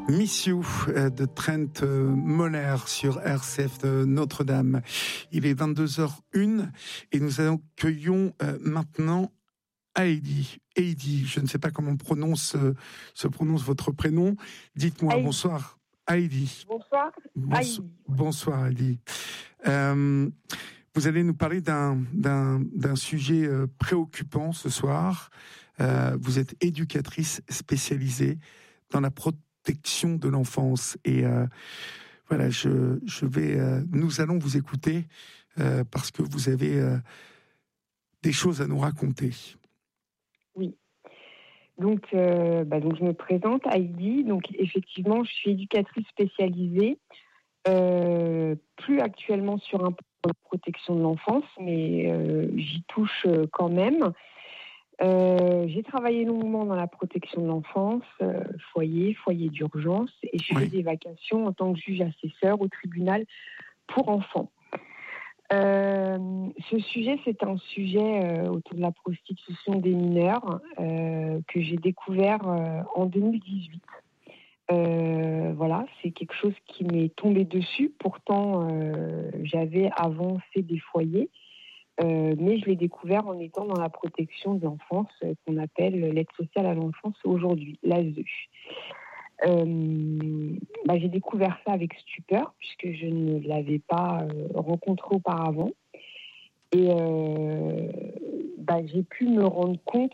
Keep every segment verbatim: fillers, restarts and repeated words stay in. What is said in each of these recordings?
Miss You de Trent Moller sur R C F de Notre-Dame. Il est vingt-deux heures une et nous accueillons maintenant Heidi. Heidi, je ne sais pas comment prononce, se prononce votre prénom. Dites-moi, Heidi. Bonsoir. Heidi. Bonsoir. Bonso- Heidi. Bonsoir Heidi. Euh, vous allez nous parler d'un, d'un, d'un sujet préoccupant ce soir. Euh, vous êtes éducatrice spécialisée dans la protection de l'enfance et euh, voilà, je, je vais, euh, nous allons vous écouter euh, parce que vous avez euh, des choses à nous raconter. Oui. Donc, euh, bah donc je me présente, Heidi. Donc effectivement, je suis éducatrice spécialisée, euh, plus actuellement sur un plan de protection de l'enfance, mais euh, j'y touche euh, quand même. Euh, j'ai travaillé longuement dans la protection de l'enfance, euh, foyer, foyer d'urgence, et je fais oui. des vacations en tant que juge assesseur au tribunal pour enfants. Euh, ce sujet, c'est un sujet euh, autour de la prostitution des mineurs euh, que j'ai découvert euh, en deux mille dix-huit. Euh, voilà, c'est quelque chose qui m'est tombé dessus. Pourtant, euh, j'avais avant fait des foyers. Euh, mais je l'ai découvert en étant dans la protection de l'enfance, euh, qu'on appelle l'aide sociale à l'enfance aujourd'hui, l'A S E. Euh, bah, j'ai découvert ça avec stupeur, puisque je ne l'avais pas euh, rencontré auparavant. Et euh, bah, j'ai pu me rendre compte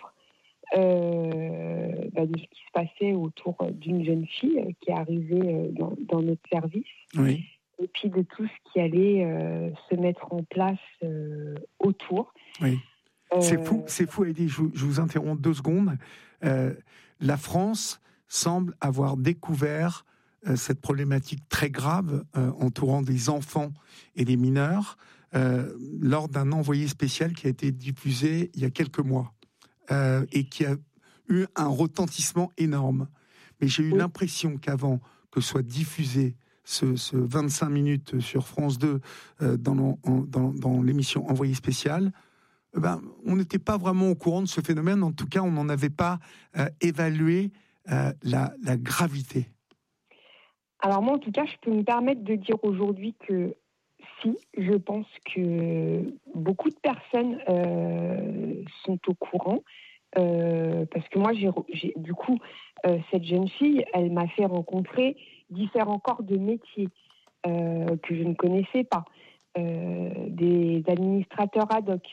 euh, bah, de ce qui se passait autour d'une jeune fille euh, qui est arrivée euh, dans, dans notre service. Oui. Et puis de tout ce qui allait euh, se mettre en place euh, autour. Oui. Euh... C'est fou, c'est fou, Heidi, je, je vous interromps deux secondes. Euh, la France semble avoir découvert euh, cette problématique très grave euh, entourant des enfants et des mineurs euh, lors d'un envoyé spécial qui a été diffusé il y a quelques mois euh, et qui a eu un retentissement énorme. Mais j'ai eu oui. l'impression qu'avant que soit diffusé Ce, ce vingt-cinq minutes sur France deux euh, dans, dans, dans l'émission Envoyé spécial, ben, on n'était pas vraiment au courant de ce phénomène. En tout cas, on n'en avait pas euh, évalué euh, la, la gravité. Alors moi, en tout cas, je peux me permettre de dire aujourd'hui que si, je pense que beaucoup de personnes euh, sont au courant. Euh, parce que moi, j'ai, j'ai, du coup, euh, cette jeune fille, elle m'a fait rencontrer différents corps de métiers euh, que je ne connaissais pas, euh, des administrateurs ad hoc,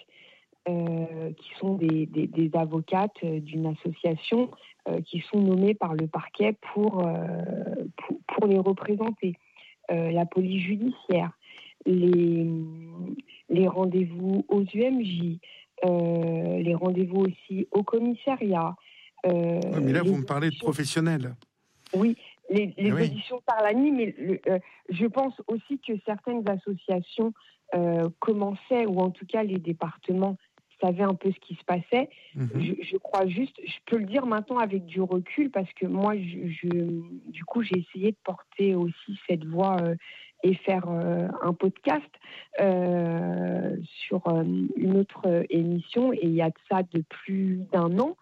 euh, qui sont des, des, des avocates d'une association euh, qui sont nommées par le parquet pour, euh, pour, pour les représenter, euh, la police judiciaire, les, les rendez-vous aux U M J, Euh, les rendez-vous aussi au commissariat. Euh, oui, mais là, vous me parlez auditions... de professionnels. Oui, les, les oui. auditions par la nuit, mais le, euh, je pense aussi que certaines associations euh, commençaient, ou en tout cas les départements savaient un peu ce qui se passait. Mm-hmm. Je, je crois juste, je peux le dire maintenant avec du recul, parce que moi, je, je, du coup, j'ai essayé de porter aussi cette voix euh, et faire euh, un podcast euh, sur euh, une autre euh, émission, et il y a de ça de plus d'un an,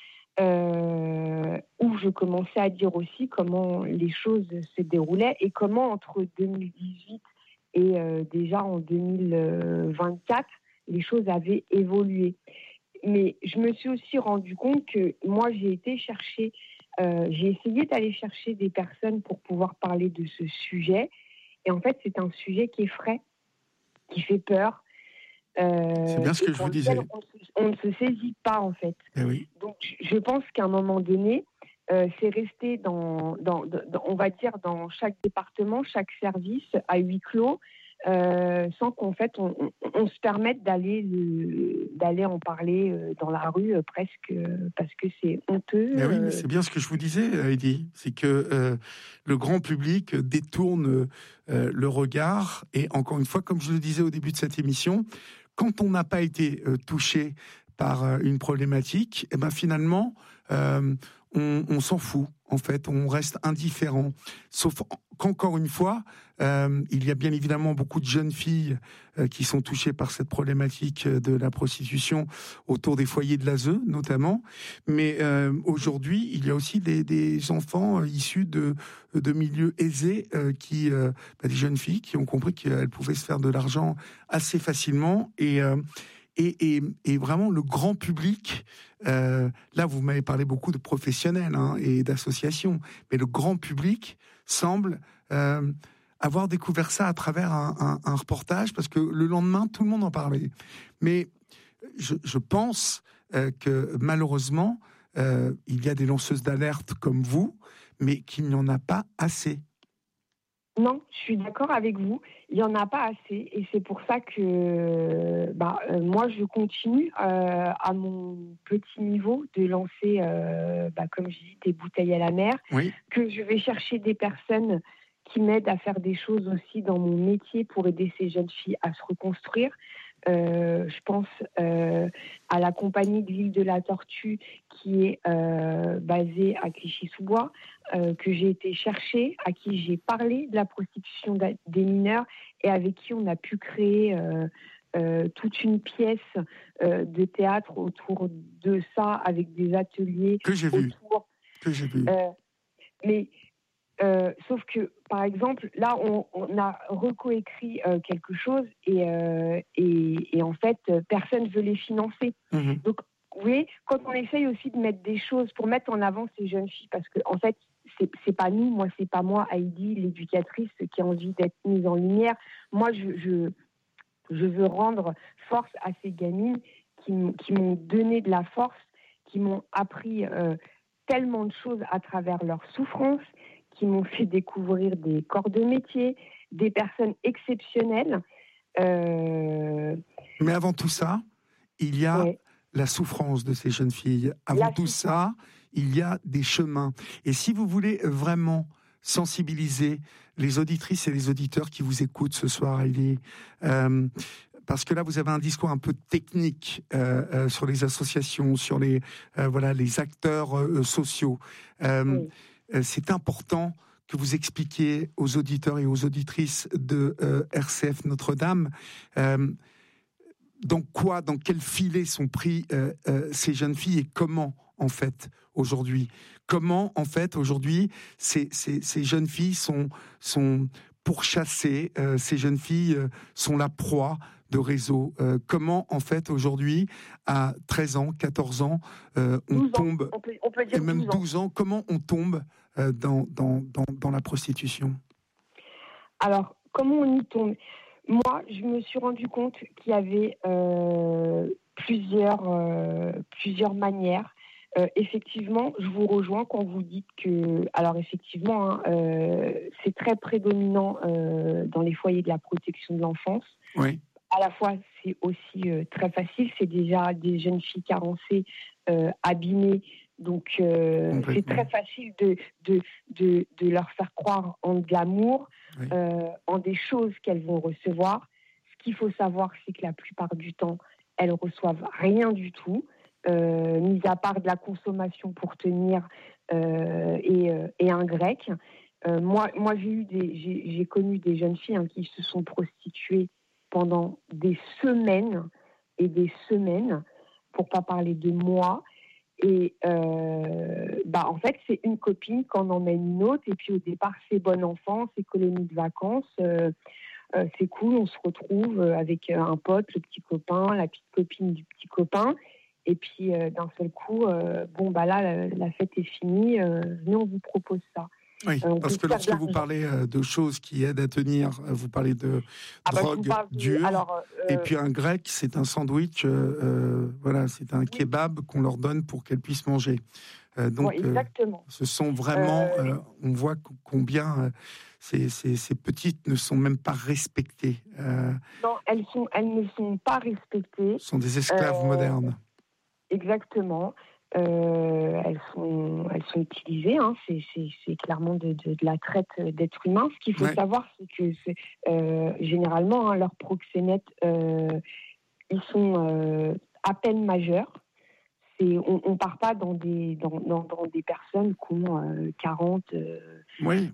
euh, où je commençais à dire aussi comment les choses se déroulaient et comment entre deux mille dix-huit et euh, déjà en deux mille vingt-quatre, les choses avaient évolué. Mais je me suis aussi rendu compte que moi, j'ai été chercher, euh, j'ai essayé d'aller chercher des personnes pour pouvoir parler de ce sujet. Et en fait, c'est un sujet qui est frais, qui fait peur. Euh, c'est bien ce que je vous disais. On, on ne se saisit pas, en fait. Eh oui. Donc, je pense qu'à un moment donné, euh, c'est resté dans, dans, dans, on va dire, dans chaque département, chaque service, à huis clos, euh, sans qu'en fait, on, on, on se permette d'aller, le, d'aller en parler dans la rue, euh, presque, euh, parce que c'est honteux. Mais oui, mais c'est bien ce que je vous disais, Heidi. C'est que euh, le grand public détourne euh, le regard. Et encore une fois, comme je le disais au début de cette émission, quand on n'a pas été euh, touché par euh, une problématique, et ben finalement, euh, on, on s'en fout. En fait, on reste indifférent. Sauf qu'encore une fois, euh, il y a bien évidemment beaucoup de jeunes filles euh, qui sont touchées par cette problématique de la prostitution autour des foyers de l'A S E notamment. Mais euh, aujourd'hui, il y a aussi des, des enfants euh, issus de, de milieux aisés, euh, qui, euh, bah, des jeunes filles qui ont compris qu'elles pouvaient se faire de l'argent assez facilement. Et, euh, et, et, et vraiment le grand public, euh, là vous m'avez parlé beaucoup de professionnels hein, et d'associations, mais le grand public semble euh, avoir découvert ça à travers un, un, un reportage, parce que le lendemain tout le monde en parlait. Mais je, je pense euh, que malheureusement euh, il y a des lanceuses d'alerte comme vous, mais qu'il n'y en a pas assez. Non, je suis d'accord avec vous. Il n'y en a pas assez. Et c'est pour ça que bah, euh, moi, je continue euh, à mon petit niveau de lancer, euh, bah, comme je dis, des bouteilles à la mer. Oui. Que je vais chercher des personnes qui m'aident à faire des choses aussi dans mon métier pour aider ces jeunes filles à se reconstruire. Euh, je pense euh, à la compagnie de l'île de la Tortue qui est euh, basée à Clichy-sous-Bois, euh, que j'ai été chercher, à qui j'ai parlé de la prostitution des mineurs et avec qui on a pu créer euh, euh, toute une pièce euh, de théâtre autour de ça, avec des ateliers. Que j'ai vu. Autour, que j'ai vu. Euh, mais Euh, sauf que, par exemple, là, on, on a recoécrit euh, quelque chose et, euh, et, et en fait, personne ne veut les financer. Mmh. Donc, vous voyez, quand on essaye aussi de mettre des choses pour mettre en avant ces jeunes filles, parce que en fait, c'est, c'est pas nous, moi, c'est pas moi, Heidi, l'éducatrice, qui a envie d'être mise en lumière. Moi, je, je, je veux rendre force à ces gamines qui, qui m'ont donné de la force, qui m'ont appris euh, tellement de choses à travers leur souffrance, qui m'ont fait découvrir des corps de métier, des personnes exceptionnelles. Euh... Mais avant tout ça, il y a ouais. la souffrance de ces jeunes filles. Avant la tout souffrance. ça, il y a des chemins. Et si vous voulez vraiment sensibiliser les auditrices et les auditeurs qui vous écoutent ce soir, Heidi, euh, parce que là, vous avez un discours un peu technique euh, euh, sur les associations, sur les, euh, voilà, les acteurs euh, sociaux. Euh, oui. euh, c'est important que vous expliquiez aux auditeurs et aux auditrices de euh, R C F Notre-Dame euh, dans quoi, dans quel filet sont pris euh, euh, ces jeunes filles et comment, en fait, aujourd'hui. Comment, en fait, aujourd'hui, ces, ces, ces jeunes filles sont, sont pourchassées, euh, ces jeunes filles euh, sont la proie de réseaux. Euh, comment, en fait, aujourd'hui, à treize ans, quatorze ans, euh, on tombe, on peut, on peut dire et même douze ans. douze ans, comment on tombe euh, dans, dans, dans, dans la prostitution? Alors, comment on y tombe? Moi, je me suis rendu compte qu'il y avait euh, plusieurs, euh, plusieurs manières. Euh, effectivement, je vous rejoins quand vous dites que, alors effectivement, hein, euh, c'est très prédominant euh, dans les foyers de la protection de l'enfance. Oui. À la fois, c'est aussi euh, très facile. C'est déjà des jeunes filles carencées, euh, abîmées. Donc, euh, c'est très facile de, de, de, de leur faire croire en de l'amour, oui. euh, en des choses qu'elles vont recevoir. Ce qu'il faut savoir, c'est que la plupart du temps, elles reçoivent rien du tout, euh, mis à part de la consommation pour tenir euh, et, euh, et un grec. Euh, moi, moi j'ai, eu des, j'ai, j'ai connu des jeunes filles hein, qui se sont prostituées pendant des semaines et des semaines, pour pas parler de mois. Et euh, bah en fait, c'est une copine qui en emmène une autre. Et puis au départ, c'est bon enfant, c'est colonie de vacances, euh, euh, c'est cool, on se retrouve avec un pote, le petit copain, la petite copine du petit copain. Et puis euh, d'un seul coup, euh, bon bah là, la, la fête est finie, euh, venez, on vous propose ça. Oui, euh, parce que lorsque vous parlez euh, de choses qui aident à tenir, vous parlez de ah drogue bah, dure, alors, euh, et puis un grec, c'est un sandwich, euh, voilà, c'est un oui. kebab qu'on leur donne pour qu'elles puissent manger. Euh, donc, ouais, exactement. Euh, ce sont vraiment, euh, euh, on voit combien euh, ces, ces, ces petites ne sont même pas respectées. Euh, non, elles, sont, elles ne sont pas respectées. Ce sont des esclaves modernes. Exactement. Euh, elles sont, elles sont utilisées. Hein. C'est, c'est, c'est clairement de, de, de la traite d'êtres humains. Ce qu'il faut ouais. savoir, c'est que c'est, euh, généralement, hein, leurs proxénètes, euh, ils sont euh, à peine majeurs. C'est, on ne part pas dans des, dans, dans, dans des personnes qui ont euh, quarante, euh, oui. trente-cinq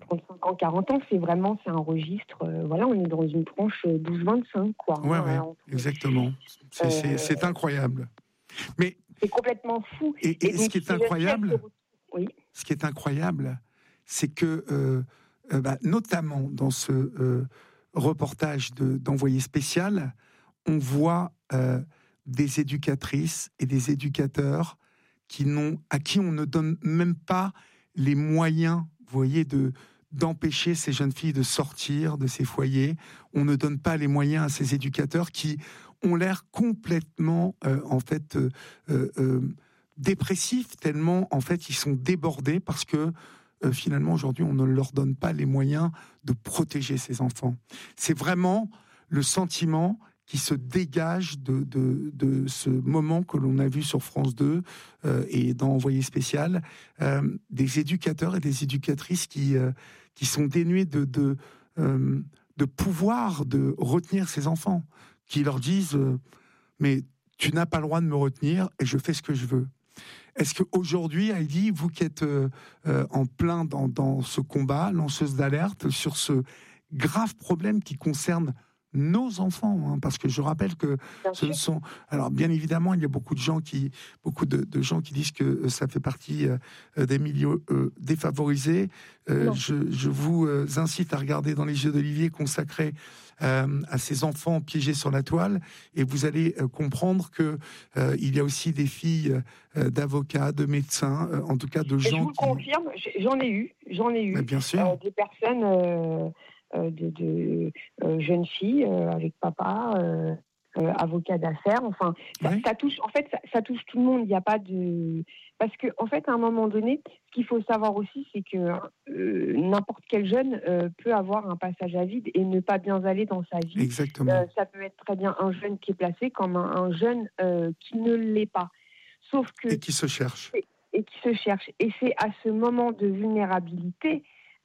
ans, quarante ans, c'est vraiment, c'est un registre, euh, voilà, on est dans une tranche douze vingt-cinq, quoi. Ouais, hein, ouais, entre, exactement. C'est, euh, c'est, c'est incroyable. Mais, c'est complètement fou. et, et, Et donc, ce qui est ces jeunes filles, elles se incroyable, retrouvent- oui. ce qui est incroyable, c'est que, euh, euh, bah, notamment dans ce euh, reportage de, d'Envoyé spécial, on voit euh, des éducatrices et des éducateurs qui n'ont, à qui on ne donne même pas les moyens, vous voyez, de, d'empêcher ces jeunes filles de sortir de ces foyers. On ne donne pas les moyens à ces éducateurs qui ont l'air complètement, euh, en fait, euh, euh, dépressifs, tellement, en fait, ils sont débordés parce que, euh, finalement, aujourd'hui, on ne leur donne pas les moyens de protéger ces enfants. C'est vraiment le sentiment qui se dégage de, de, de ce moment que l'on a vu sur France deux euh, et dans Envoyé spécial, euh, des éducateurs et des éducatrices qui, euh, qui sont dénués de, de, euh, de pouvoir de retenir ces enfants, qui leur disent euh, « mais tu n'as pas le droit de me retenir et je fais ce que je veux ». Est-ce qu'aujourd'hui, Heidi, vous qui êtes euh, euh, en plein dans, dans ce combat, lanceuse d'alerte, sur ce grave problème qui concerne nos enfants, hein, parce que je rappelle que Bien ce ne sûr. sont... Alors, bien évidemment, il y a beaucoup de gens qui, beaucoup de, de gens qui disent que euh, ça fait partie euh, des milieux euh, défavorisés. Euh, Non. je, je vous euh, incite à regarder Dans les yeux d'Olivier, consacré euh, à ces enfants piégés sur la toile, et vous allez euh, comprendre que euh, il y a aussi des filles euh, d'avocats, de médecins, euh, en tout cas de Et je gens vous le qui... confirme, j'ai- j'en ai eu, j'en ai Mais eu bien sûr. euh, des personnes, euh, euh, de, de euh, jeunes filles euh, avec papa, euh, euh, avocat d'affaires. Enfin, ça, Oui. ça touche. En fait, ça, ça touche tout le monde. Il n'y a pas de parce que en fait, à un moment donné, ce qu'il faut savoir aussi, c'est que euh, n'importe quel jeune euh, peut avoir un passage à vide et ne pas bien aller dans sa vie. Exactement. Euh, ça peut être très bien un jeune qui est placé comme un, un jeune euh, qui ne l'est pas. Sauf que Et qui se cherchent. et qui se cherche. Et c'est à ce moment de vulnérabilité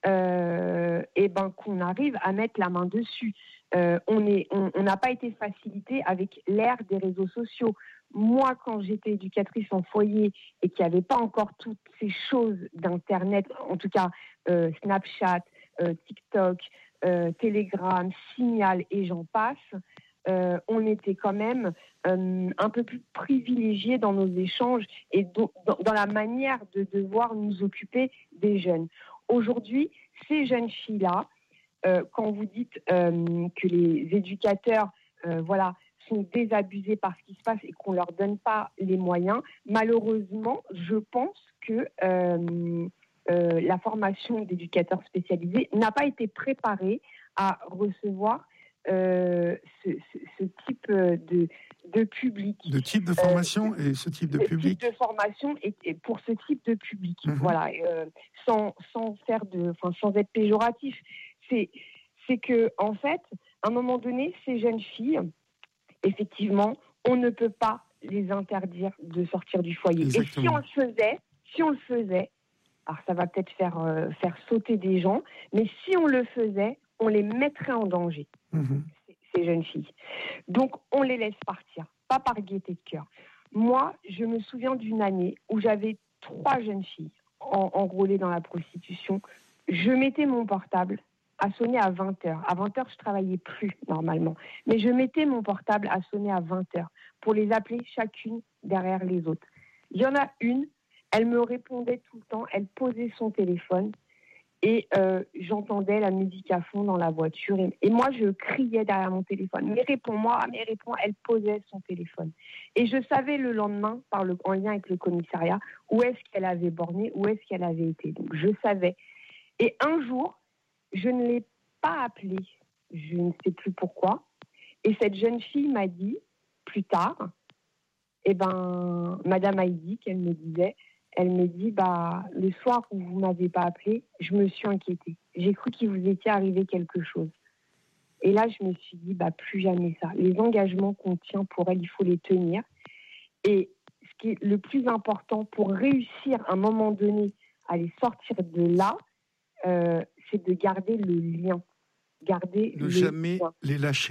euh, et ben, qu'on arrive à mettre la main dessus. Euh, on est, on on n'a pas été facilité avec l'ère des réseaux sociaux. Moi, quand j'étais éducatrice en foyer et qu'il n'y avait pas encore toutes ces choses d'Internet, en tout cas euh, Snapchat, euh, TikTok, euh, Telegram, Signal et j'en passe, euh, on était quand même euh, un peu plus privilégiés dans nos échanges et do- dans, dans la manière de devoir nous occuper des jeunes. Aujourd'hui, ces jeunes filles-là, euh, quand vous dites euh, que les éducateurs, euh, voilà, sont désabusés par ce qui se passe et qu'on leur donne pas les moyens, malheureusement, je pense que euh, euh, la formation d'éducateurs spécialisés n'a pas été préparée à recevoir euh, ce, ce, ce type de, de public. De type de formation euh, et ce type de ce public. type de formation et, et pour ce type de public, Mm-hmm. voilà, euh, sans, sans faire de, enfin, sans être péjoratif. C'est, c'est que en fait, à un moment donné, ces jeunes filles, effectivement, on ne peut pas les interdire de sortir du foyer. Exactement. Et si on le faisait, si on le faisait, alors ça va peut-être faire euh, faire sauter des gens, mais si on le faisait, on les mettrait en danger, Mm-hmm. ces, ces jeunes filles. Donc on les laisse partir, pas par gaieté de cœur. Moi, je me souviens d'une année où j'avais trois jeunes filles en, enrôlées dans la prostitution. Je mettais mon portable à sonner à vingt heures. À vingt heures, je ne travaillais plus normalement. Mais je mettais mon portable à sonner à vingt heures pour les appeler chacune derrière les autres. Il y en a une, elle me répondait tout le temps, elle posait son téléphone et euh, j'entendais la musique à fond dans la voiture. Et, et moi, je criais derrière mon téléphone. Mais réponds-moi, mais réponds. Elle posait son téléphone. Et je savais le lendemain, par le, en lien avec le commissariat, où est-ce qu'elle avait borné, où est-ce qu'elle avait été. Donc, je savais. Et un jour, je ne l'ai pas appelée. Je ne sais plus pourquoi. Et cette jeune fille m'a dit, plus tard, eh ben, Madame Heidi, qu'elle me disait, elle me dit, bah, le soir où vous ne m'avez pas appelé, je me suis inquiétée. J'ai cru qu'il vous était arrivé quelque chose. Et là, je me suis dit, bah, plus jamais ça. Les engagements qu'on tient pour elle, il faut les tenir. Et ce qui est le plus important pour réussir à un moment donné à les sortir de là, euh, c'est de garder le lien. Garder Ne le jamais lien. les lâcher.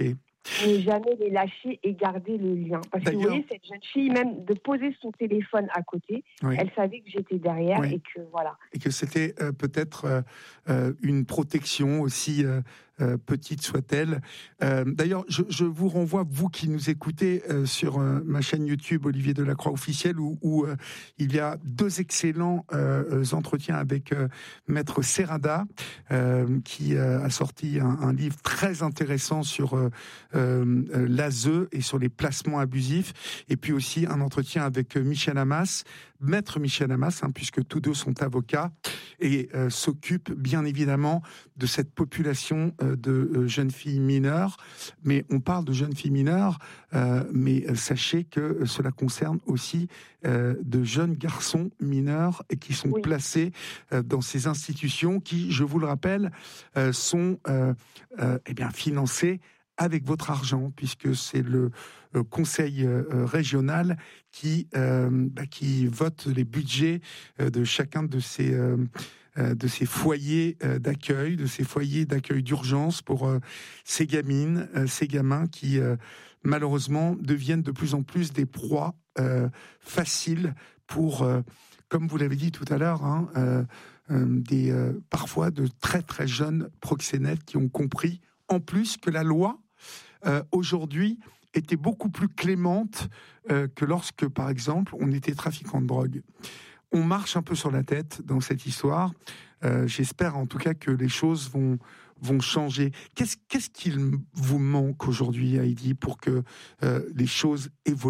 ne jamais les lâcher et garder le lien. Parce que vous voyez, cette jeune fille, même de poser son téléphone à côté, oui. elle savait que j'étais derrière oui. et que voilà. Et que c'était euh, peut-être euh, euh, une protection aussi. Euh, Euh, petite soit-elle. Euh, d'ailleurs, je, je vous renvoie, vous qui nous écoutez euh, sur euh, ma chaîne YouTube Olivier Delacroix officiel, où, où euh, il y a deux excellents euh, entretiens avec euh, Maître Serrada, euh, qui euh, a sorti un, un livre très intéressant sur euh, euh, l'A S E et sur les placements abusifs, et puis aussi un entretien avec Michel Hammas, Maître Michel Hammas, hein, puisque tous deux sont avocats, et euh, s'occupent bien évidemment de cette population euh, de euh, jeunes filles mineures. Mais on parle de jeunes filles mineures, euh, mais sachez que cela concerne aussi euh, de jeunes garçons mineurs et qui sont oui. placés euh, dans ces institutions qui, je vous le rappelle, euh, sont euh, euh, eh bien, financées avec votre argent, puisque c'est le euh, conseil euh, régional qui, euh, bah, qui vote les budgets euh, de chacun de ces, euh, euh, de ces foyers euh, d'accueil, de ces foyers d'accueil d'urgence pour euh, ces gamines, euh, ces gamins qui, euh, malheureusement, deviennent de plus en plus des proies euh, faciles pour, euh, comme vous l'avez dit tout à l'heure, hein, euh, euh, des, euh, parfois de très très jeunes proxénètes qui ont compris, en plus, que la loi Euh, aujourd'hui, était beaucoup plus clémente euh, que lorsque, par exemple, on était trafiquant de drogue. On marche un peu sur la tête dans cette histoire. Euh, j'espère en tout cas que les choses vont, vont changer. Qu'est-ce, qu'est-ce qu'il vous manque aujourd'hui, Heidi, pour que euh, les choses évoluent ?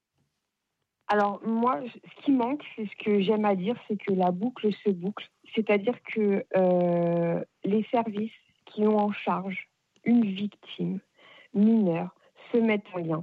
Alors moi, ce qui manque, c'est ce que j'aime à dire, c'est que la boucle se boucle. C'est-à-dire que euh, les services qui ont en charge une victime mineure se mettent en lien.